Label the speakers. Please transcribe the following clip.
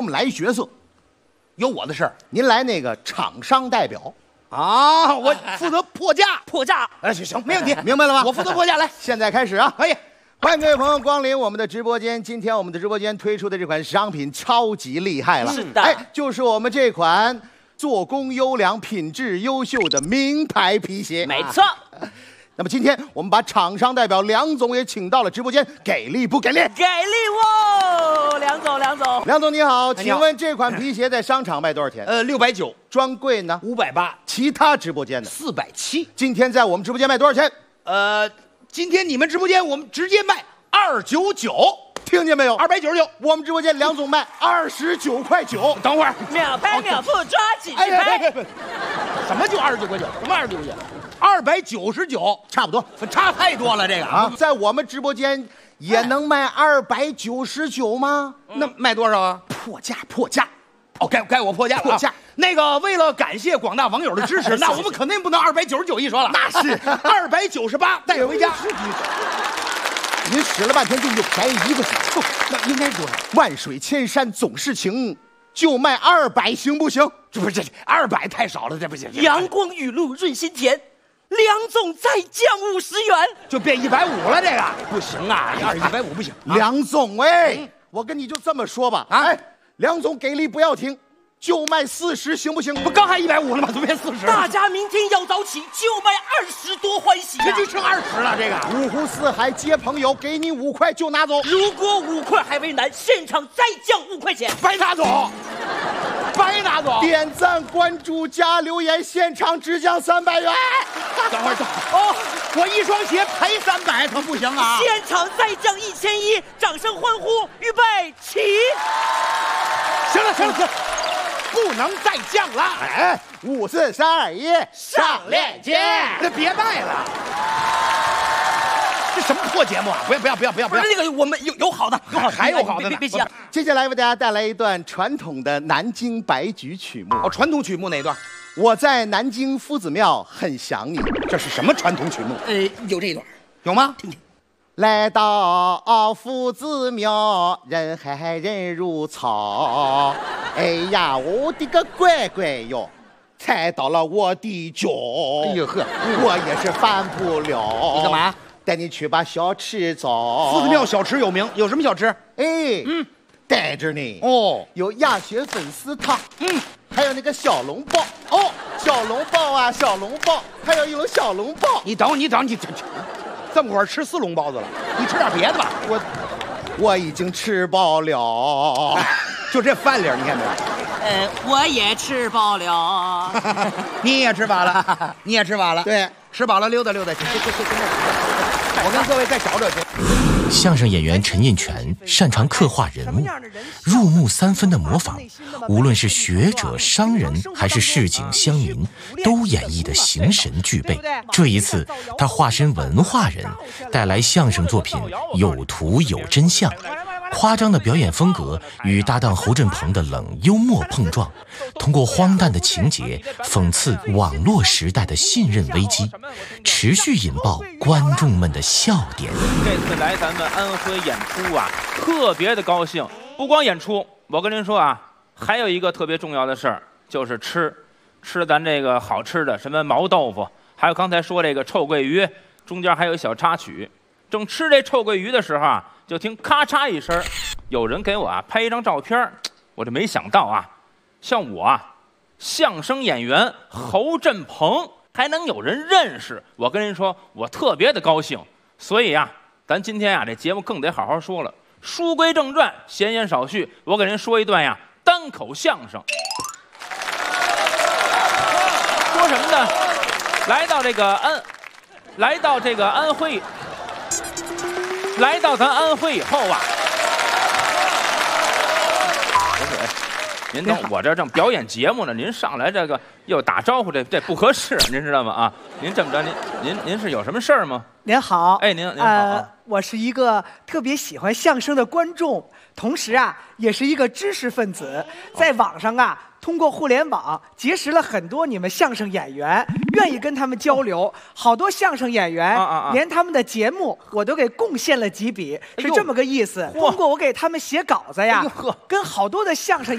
Speaker 1: 们来一角色，
Speaker 2: 有我的事儿
Speaker 1: 您来那个厂商代表。
Speaker 2: 啊，我负责破价。
Speaker 3: 破价。
Speaker 2: 哎，行，没问题，
Speaker 1: 明白了吗？
Speaker 2: 我负责破价。来，
Speaker 1: 现在开始啊！
Speaker 2: 可以。
Speaker 1: 欢迎各位朋友光临我们的直播间。今天我们的直播间推出的这款商品超级厉害了，
Speaker 3: 是的，
Speaker 1: 哎，就是我们这款做工优良、品质优秀的名牌皮鞋。
Speaker 3: 没错。
Speaker 1: 那么今天我们把厂商代表梁总也请到了直播间，给力不给力？
Speaker 3: 给力哦，梁总。
Speaker 1: 梁总你好，
Speaker 2: 你好
Speaker 1: 请问这款皮鞋在商场卖多少钱？
Speaker 2: 690，
Speaker 1: 专柜呢
Speaker 2: 580，
Speaker 1: 其他直播间呢
Speaker 2: 470。
Speaker 1: 今天在我们直播间卖多少钱？
Speaker 2: 今天你们直播间我们直接卖299，
Speaker 1: 听见没有
Speaker 2: 299。
Speaker 1: 我们直播间梁总卖29.9块。
Speaker 2: 等会儿，
Speaker 3: 秒拍秒付，抓紧去
Speaker 2: 哎，
Speaker 3: 拍。
Speaker 2: 什么就29.9块？什么29.9？299，
Speaker 1: 差不多
Speaker 2: 差太多了这个
Speaker 1: 啊，在我们直播间也能卖299吗？
Speaker 2: 那卖多少啊？
Speaker 1: 破价！
Speaker 2: 哦，该我破价了。
Speaker 1: 破价。
Speaker 2: 那个，为了感谢广大网友的支持，那我们肯定不能299一说了，
Speaker 1: 那是
Speaker 2: 298，带回家。
Speaker 1: 您使了半天劲就便宜1个9，
Speaker 2: 那应该多少？
Speaker 1: 万水千山总是情，就卖200行不行？
Speaker 2: 这不是200太少了，这不行。
Speaker 3: 阳光雨露润心田，梁总再降50元，
Speaker 2: 就变150了，这个不行啊，150不行。
Speaker 1: 梁总我跟你就这么说吧，梁总给力不要停，就卖40行不行？
Speaker 2: 不刚还150了吗？怎么变40了？
Speaker 3: 大家明天要早起，就卖20多欢喜呀！
Speaker 2: 这就剩20了，这个
Speaker 1: 五湖四海接朋友，给你5块就拿走。
Speaker 3: 如果5块还为难，现场再降5块钱，
Speaker 2: 白拿走，白拿走。
Speaker 1: 点赞、关注、加留言，现场只降300元。
Speaker 2: 等会儿哦，我一双鞋赔300可不行啊！
Speaker 3: 现场再降1100，掌声欢呼，预备起！
Speaker 2: 行了，不能再降了。
Speaker 1: 哎，5、4、3、2、1，
Speaker 2: 上链接！那别卖了，这什么破节目啊！不要！
Speaker 3: 不是那个，我们有好的，
Speaker 2: 还有好的呢。
Speaker 3: 别急啊！
Speaker 1: 接下来为大家带来一段传统的南京白菊曲目。
Speaker 2: 哦，传统曲目哪段？
Speaker 1: 我在南京夫子庙很想你。
Speaker 2: 这是什么传统曲目？
Speaker 3: 有这一段，
Speaker 2: 有吗？
Speaker 3: 听听。
Speaker 1: 来到夫子庙，人海人如草。哎呀，我的个乖乖哟，踩到了我的脚。
Speaker 2: 哎呦呵，
Speaker 1: 我也是犯不了。
Speaker 2: 你干嘛？
Speaker 1: 带你去把小吃找。
Speaker 2: 夫子庙小吃有名，有什么小吃？
Speaker 1: 带着你。
Speaker 2: 哦，
Speaker 1: 有鸭血粉丝汤。还有那个小笼包。小笼包啊，小笼包，还有一种小笼包。
Speaker 2: 你等，这么会儿吃4笼包子了，你吃点别的吧。
Speaker 1: 我已经吃饱了。
Speaker 2: 就这饭量，你看没有？
Speaker 3: 我也吃饱了。
Speaker 2: 你也吃饱了，你也吃饱了。
Speaker 1: 对，
Speaker 2: 吃饱了溜达。去。我跟各位再找找去。
Speaker 4: 相声演员陈印泉擅长刻画人物，入木3分的模仿，无论是学者、商人还是市井乡民，都演绎得形神俱备。这一次，他化身文化人，带来相声作品《有图有真相》。夸张的表演风格与搭档侯振鹏的冷幽默碰撞，通过荒诞的情节讽刺网络时代的信任危机，持续引爆观众们的笑点。
Speaker 5: 这次来咱们安徽演出啊，特别的高兴。不光演出，我跟您说啊，还有一个特别重要的事儿，就是吃咱这个好吃的，什么毛豆腐，还有刚才说这个臭鳜鱼，中间还有小插曲。正吃这臭鳜鱼的时候啊，就听咔嚓一声，有人给我啊拍一张照片，我这没想到啊，像我啊，相声演员侯振鹏还能有人认识，我跟您说，我特别的高兴。所以啊，咱今天啊这节目更得好好说了。书归正传，闲言少叙，我给您说一段呀单口相声。说什么呢？来到咱安徽以后啊，不是，您等我这正表演节目呢，您上来这个又打招呼，这不合适，您知道吗？啊，您这么着，您是有什么事儿吗？
Speaker 6: 您好，
Speaker 5: 哎，您好，
Speaker 6: 我是一个特别喜欢相声的观众，同时啊，也是一个知识分子，在网上啊，通过互联网结识了很多你们相声演员，愿意跟他们交流。好多相声演员连他们的节目我都给贡献了几笔，是这么个意思。通过我给他们写稿子呀，跟好多的相声